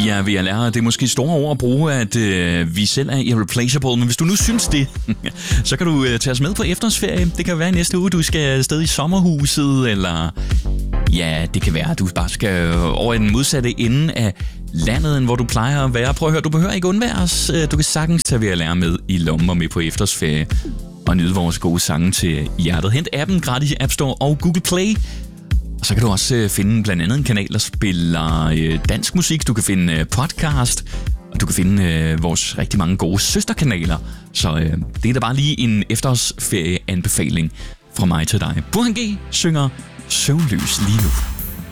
Vi er ved at lære, det er måske store ord at bruge, at vi selv er irreplaceable, men hvis du nu synes det, så kan du tage os med på efterårsferie. Det kan være i næste uge, du skal afsted i sommerhuset, eller ja, det kan være, at du bare skal over i den modsatte ende af landet, end hvor du plejer at være. Prøv at høre, du behøver ikke undværes. Du kan sagtens tage ved at lære med i lommen og med på efterårsferie og nyde vores gode sange til hjertet. Hent appen gratis i App Store og Google Play. Og så kan du også finde blandt andet en kanal, der spiller dansk musik. Du kan finde podcast, og du kan finde vores rigtig mange gode søsterkanaler. Så det er da bare lige en efterårsferie-anbefaling fra mig til dig. Burhan G synger Søvnløs lige nu.